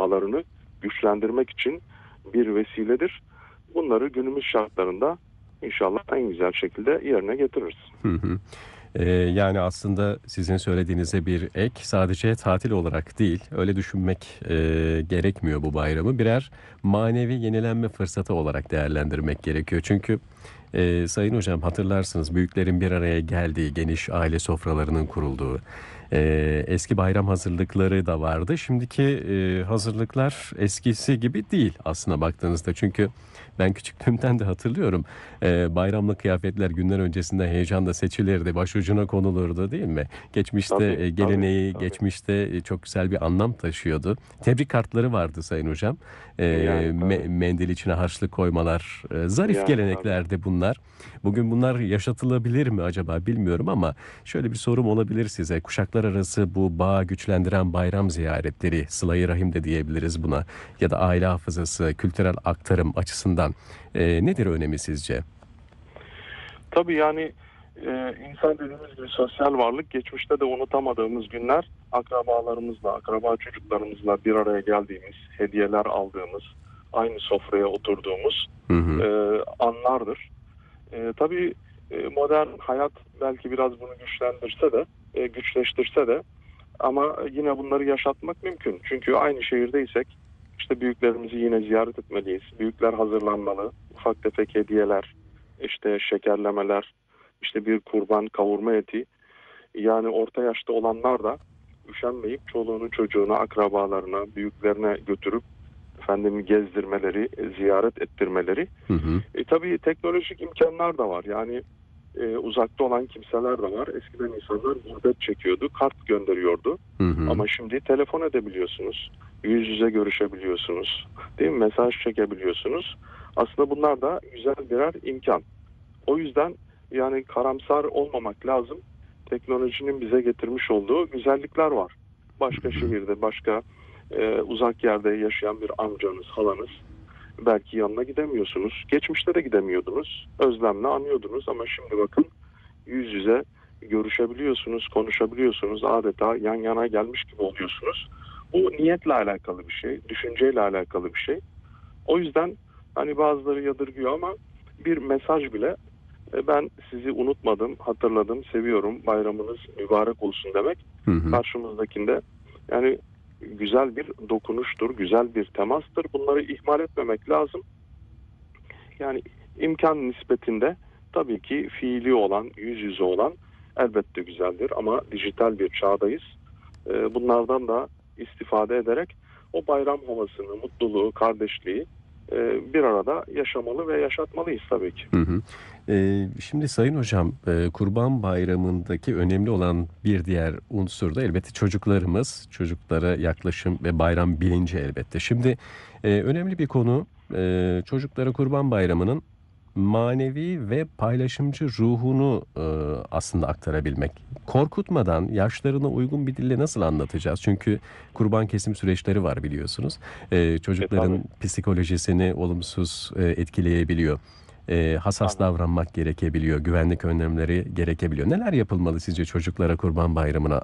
bağlarını güçlendirmek için bir vesiledir. Bunları günümüz şartlarında inşallah en güzel şekilde yerine getiririz. Hı hı. Yani aslında sizin söylediğinize bir ek, sadece tatil olarak değil, öyle düşünmek gerekmiyor bu bayramı. Birer manevi yenilenme fırsatı olarak değerlendirmek gerekiyor. Çünkü Sayın Hocam, hatırlarsınız, büyüklerin bir araya geldiği, geniş aile sofralarının kurulduğu, eski bayram hazırlıkları da vardı. Şimdiki hazırlıklar eskisi gibi değil aslında baktığınızda. Çünkü ben küçüklüğümden de hatırlıyorum. Bayramlık kıyafetler günler öncesinden heyecanla seçilirdi, başucuna konulurdu, değil mi? Geçmişte Tabii, tabii, geleneği, tabii. geçmişte çok güzel bir anlam taşıyordu. Tebrik kartları vardı Sayın Hocam. Yani tabii. Mendil içine harçlık koymalar, zarif Yani tabii. geleneklerdi bunlar. Bugün bunlar yaşatılabilir mi acaba bilmiyorum ama şöyle bir sorum olabilir size. Kuşaklar arası bu bağı güçlendiren bayram ziyaretleri, sıla-i rahim de diyebiliriz buna, ya da aile hafızası, kültürel aktarım açısından nedir önemi sizce? Tabii yani insan dediğimiz gibi sosyal varlık. Geçmişte de unutamadığımız günler, akrabalarımızla, akraba çocuklarımızla bir araya geldiğimiz, hediyeler aldığımız, aynı sofraya oturduğumuz Hı hı. anlardır. Tabii modern hayat belki biraz bunu güçlendirse de, güçleştirse de, ama yine bunları yaşatmak mümkün. Çünkü aynı şehirdeysek işte büyüklerimizi yine ziyaret etmeliyiz. Büyükler hazırlanmalı. Ufak tefek hediyeler, işte şekerlemeler, işte bir kurban kavurma eti. Yani orta yaşta olanlar da üşenmeyip çoluğunu çocuğunu akrabalarına, büyüklerine götürüp efendim gezdirmeleri, ziyaret ettirmeleri. Hı hı. Tabii teknolojik imkanlar da var. Yani uzakta olan kimseler de var. Eskiden insanlar gurbet çekiyordu, kart gönderiyordu. Hı hı. Ama şimdi telefon edebiliyorsunuz, yüz yüze görüşebiliyorsunuz, değil mi? Mesaj çekebiliyorsunuz. Aslında bunlar da güzel birer imkan. O yüzden yani karamsar olmamak lazım. Teknolojinin bize getirmiş olduğu güzellikler var. Başka şehirde, başka uzak yerde yaşayan bir amcanız, halanız, belki yanına gidemiyorsunuz. Geçmişte de gidemiyordunuz. Özlemle anıyordunuz ama şimdi bakın yüz yüze görüşebiliyorsunuz, konuşabiliyorsunuz. Adeta yan yana gelmiş gibi oluyorsunuz. Bu niyetle alakalı bir şey, düşünceyle alakalı bir şey. O yüzden hani bazıları yadırgıyor ama bir mesaj bile ben sizi unutmadım, hatırladım, seviyorum, bayramınız mübarek olsun demek Hı hı. karşımızdakinde yani güzel bir dokunuştur, güzel bir temastır. Bunları ihmal etmemek lazım. Yani imkan nispetinde tabii ki fiili olan, yüz yüze olan elbette güzeldir ama dijital bir çağdayız. Bunlardan da istifade ederek o bayram havasını, mutluluğu, kardeşliği bir arada yaşamalı ve yaşatmalıyız tabii ki. Hı hı. Şimdi Sayın Hocam, Kurban Bayramı'ndaki önemli olan bir diğer unsur da elbette çocuklarımız, çocuklara yaklaşım ve bayram bilinci elbette. Şimdi önemli bir konu, çocuklara Kurban Bayramı'nın manevi ve paylaşımcı ruhunu aslında aktarabilmek. Korkutmadan, yaşlarına uygun bir dille nasıl anlatacağız? Çünkü kurban kesim süreçleri var, biliyorsunuz. Tabii, Çocukların psikolojisini olumsuz etkileyebiliyor. Hassas tabii. davranmak gerekebiliyor, güvenlik önlemleri gerekebiliyor. Neler yapılmalı sizce çocuklara Kurban Bayramı'na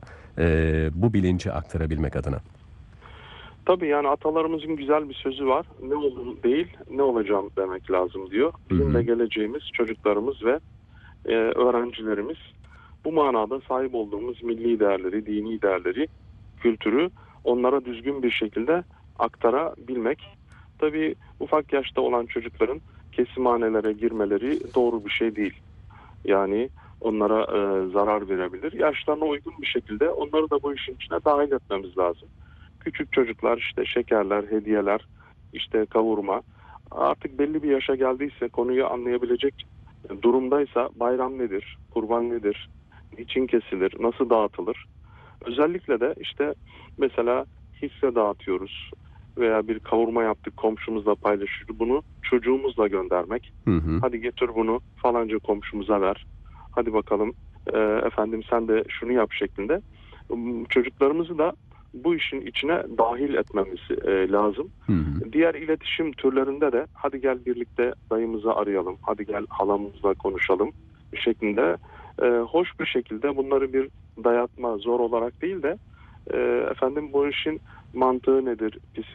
bu bilinci aktarabilmek adına? Tabii yani atalarımızın güzel bir sözü var. Ne olur değil, ne olacağım demek lazım diyor. Hı Bizim de hı. geleceğimiz çocuklarımız ve öğrencilerimiz. Bu manada sahip olduğumuz milli değerleri, dini değerleri, kültürü onlara düzgün bir şekilde aktarabilmek. Tabii ufak yaşta olan çocukların kesimhanelere girmeleri doğru bir şey değil. Yani onlara zarar verebilir. Yaşlarına uygun bir şekilde onları da bu işin içine dahil etmemiz lazım. Küçük çocuklar işte şekerler, hediyeler, işte kavurma. Artık belli bir yaşa geldiyse, konuyu anlayabilecek durumdaysa bayram nedir, kurban nedir, niçin kesilir, nasıl dağıtılır? Özellikle de işte mesela hisse dağıtıyoruz veya bir kavurma yaptık, komşumuzla paylaşıyoruz. Bunu çocuğumuzla göndermek. Hı hı. Hadi getir bunu falanca komşumuza ver. Hadi bakalım efendim sen de şunu yap şeklinde. Çocuklarımızı da bu işin içine dahil etmemiz lazım. Hı hı. Diğer iletişim türlerinde de hadi gel birlikte dayımızı arayalım, hadi gel halamızla konuşalım şeklinde hoş bir şekilde bunları bir dayatma, zor olarak değil de efendim bu işin mantığı nedir,